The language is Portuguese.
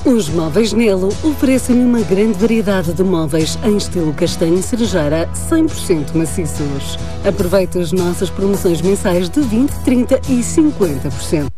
Os Móveis Nelo oferecem uma grande variedade de móveis em estilo castanho e cerejeira 100% maciços. Aproveite as nossas promoções mensais de 20%, 30% e 50%.